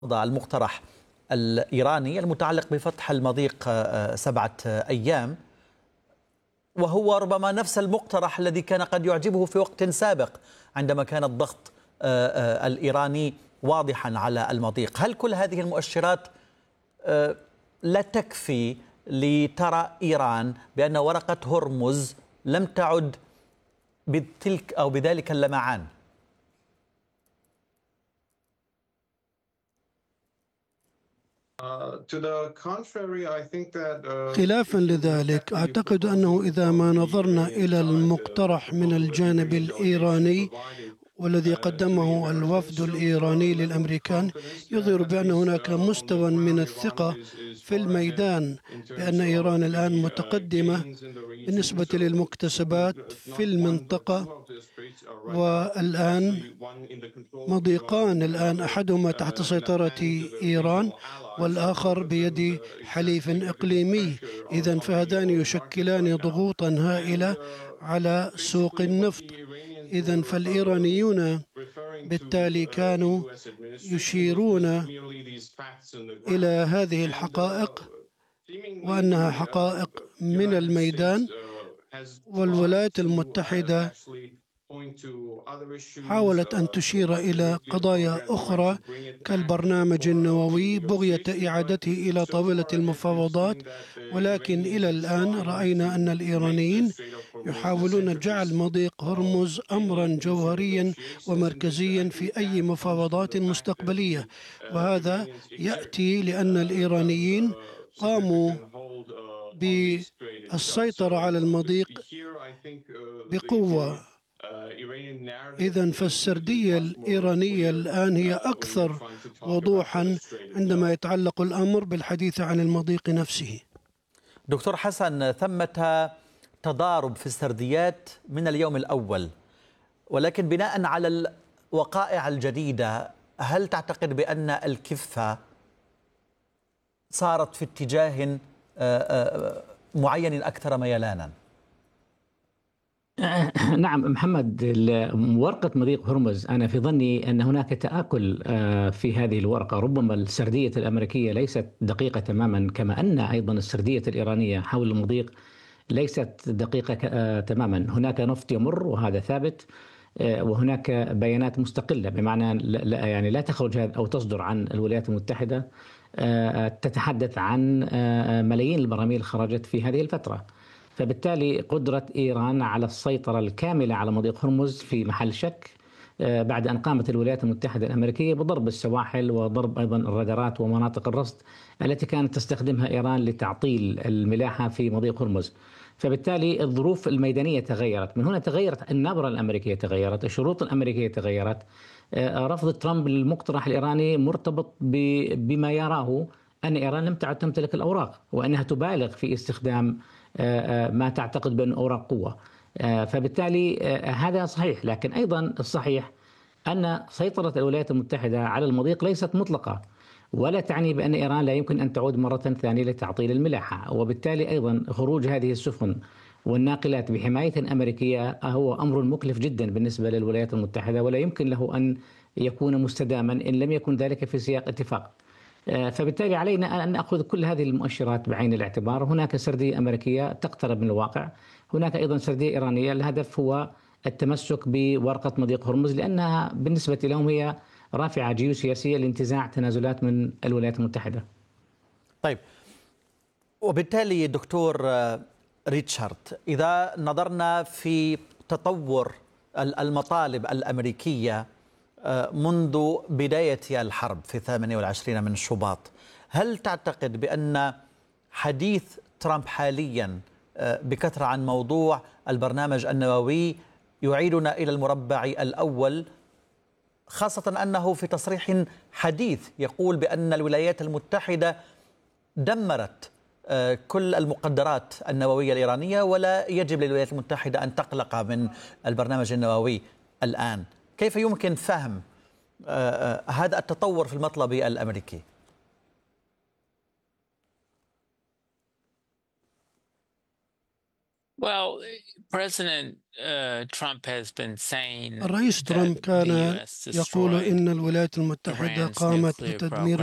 المقترح الإيراني المتعلق بفتح المضيق 7 أيام، وهو ربما نفس المقترح الذي كان قد يعجبه في وقت سابق عندما كان الضغط الإيراني واضحا على المضيق. هل كل هذه المؤشرات لا تكفي لترى إيران بأن ورقة هرمز لم تعد بتلك أو بذلك اللمعان؟ خلافا لذلك، أعتقد أنه إذا ما نظرنا إلى المقترح من الجانب الإيراني والذي قدمه الوفد الإيراني للأمريكان، يظهر بأن هناك مستوى من الثقة في الميدان بأن إيران الآن متقدمة بالنسبة للمكتسبات في المنطقة. والآن مضيقان، الآن أحدهما تحت سيطرة إيران والآخر بيد حليف إقليمي. إذن فهذان يشكلان ضغوطا هائلة على سوق النفط. إذن فالإيرانيون بالتالي كانوا يشيرون إلى هذه الحقائق وأنها حقائق من الميدان، والولايات المتحدة حاولت أن تشير إلى قضايا أخرى كالبرنامج النووي بغية إعادته إلى طاولة المفاوضات، ولكن إلى الآن رأينا أن الإيرانيين يحاولون جعل مضيق هرمز أمرا جوهريا ومركزيا في أي مفاوضات مستقبلية، وهذا يأتي لأن الإيرانيين قاموا بالسيطرة على المضيق بقوة. إذن فالسردية الإيرانية الآن هي أكثر وضوحا عندما يتعلق الأمر بالحديث عن المضيق نفسه. دكتور حسن، ثمة تضارب في السرديات من اليوم الأول، ولكن بناء على الوقائع الجديدة هل تعتقد بأن الكفة صارت في اتجاه معين أكثر ميلانا؟ نعم محمد، ورقة مضيق هرمز أنا في ظني أن هناك تآكل في هذه الورقة. ربما السردية الأمريكية ليست دقيقة تماما، كما أن أيضا السردية الإيرانية حول المضيق ليست دقيقة تماما. هناك نفط يمر وهذا ثابت، وهناك بيانات مستقلة، بمعنى لا تخرج أو تصدر عن الولايات المتحدة تتحدث عن ملايين البراميل خرجت في هذه الفترة. فبالتالي قدرة إيران على السيطرة الكاملة على مضيق هرمز في محل شك بعد أن قامت الولايات المتحدة الأمريكية بضرب السواحل وضرب أيضا الرادارات ومناطق الرصد التي كانت تستخدمها إيران لتعطيل الملاحة في مضيق هرمز. فبالتالي الظروف الميدانية تغيرت، من هنا تغيرت النبرة الأمريكية، تغيرت الشروط الأمريكية، تغيرت. رفض ترامب للمقترح الإيراني مرتبط بما يراه أن إيران لم تعد تمتلك الأوراق، وأنها تبالغ في استخدام ما تعتقد بأنه أوراق قوة. فبالتالي هذا صحيح، لكن أيضا الصحيح أن سيطرة الولايات المتحدة على المضيق ليست مطلقة، ولا تعني بأن إيران لا يمكن أن تعود مرة ثانية لتعطيل الملاحة. وبالتالي أيضا خروج هذه السفن والناقلات بحماية أمريكية هو أمر مكلف جدا بالنسبة للولايات المتحدة، ولا يمكن له أن يكون مستداما إن لم يكن ذلك في سياق اتفاق. فبالتالي علينا أن نأخذ كل هذه المؤشرات بعين الاعتبار. هناك سردية أمريكية تقترب من الواقع، هناك أيضا سردية إيرانية الهدف هو التمسك بورقة مضيق هرمز، لأنها بالنسبة لهم هي رافعة جيوسياسية لانتزاع تنازلات من الولايات المتحدة. طيب، وبالتالي دكتور ريتشارد، إذا نظرنا في تطور المطالب الأمريكية منذ بداية الحرب في 28 من شباط، هل تعتقد بأن حديث ترامب حاليا بكثرة عن موضوع البرنامج النووي يعيدنا إلى المربع الأول، خاصة أنه في تصريح حديث يقول بأن الولايات المتحدة دمرت كل المقدرات النووية الإيرانية ولا يجب للولايات المتحدة أن تقلق من البرنامج النووي الآن؟ كيف يمكن فهم هذا التطور في المطلب الأمريكي؟ الرئيس ترامب كان يقول إن الولايات المتحدة قامت بتدمير